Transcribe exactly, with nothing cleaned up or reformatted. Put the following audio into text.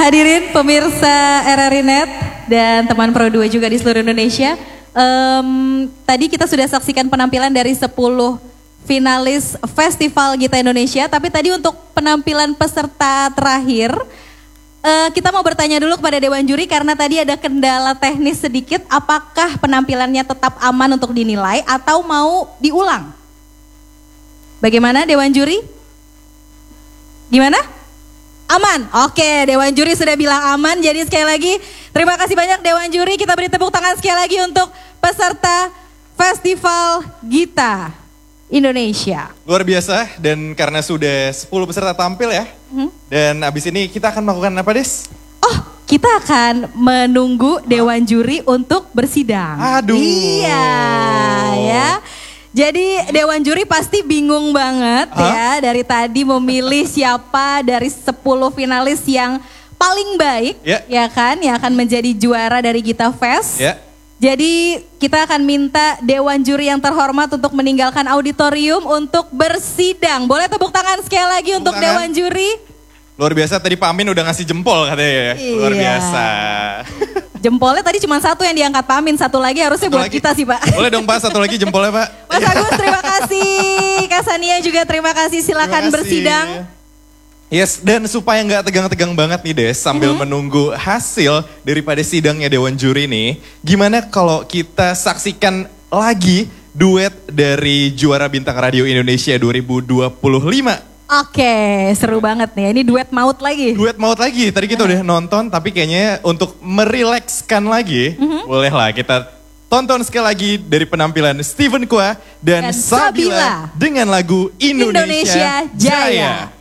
Hadirin pemirsa R R I Net dan teman Pro dua juga di seluruh Indonesia. Um, tadi kita sudah saksikan penampilan dari sepuluh finalis Festival Gita Indonesia. Tapi tadi untuk penampilan peserta terakhir, uh, kita mau bertanya dulu kepada Dewan Juri karena tadi ada kendala teknis sedikit. Apakah penampilannya tetap aman untuk dinilai atau mau diulang? Bagaimana Dewan Juri? Gimana? Aman? Oke, Dewan Juri sudah bilang aman. Jadi sekali lagi terima kasih banyak Dewan Juri. Kita beri tepuk tangan sekali lagi untuk peserta Festival Gita Indonesia. Luar biasa, dan karena sudah sepuluh peserta tampil ya. Hmm. Dan abis ini kita akan melakukan apa, Des? Oh, kita akan menunggu Dewan Juri untuk bersidang. Aduh. Iya, ya. Jadi Dewan Juri pasti bingung banget huh? ya dari tadi memilih siapa dari sepuluh finalis yang paling baik yeah. ya kan, yang akan menjadi juara dari Gita Fest. Yeah. Jadi kita akan minta Dewan Juri yang terhormat untuk meninggalkan auditorium untuk bersidang. Boleh tepuk tangan sekali lagi tepuk untuk tangan. Dewan Juri. Luar biasa, tadi Pak Amin udah ngasih jempol katanya ya. Iya. Luar biasa. Jempolnya tadi cuma satu yang diangkat Pak Amin, satu lagi harusnya satu buat lagi. Kita sih Pak. Boleh dong Pak, satu lagi jempolnya Pak. Mas Agus terima kasih, Kak Sania juga terima kasih, silakan bersidang. Yes, dan supaya nggak tegang-tegang banget nih Des, sambil mm-hmm. menunggu hasil daripada sidangnya Dewan Juri nih, gimana kalau kita saksikan lagi duet dari juara Bintang Radio Indonesia dua ribu dua puluh lima? Oke, seru banget nih. Ini duet maut lagi. Duet maut lagi. Tadi kita udah nonton, tapi kayaknya untuk merilekskan lagi, mm-hmm. bolehlah kita tonton sekali lagi dari penampilan Steven Kwa dan, dan Sabila, Sabila dengan lagu Indonesia, Indonesia Jaya. Jaya.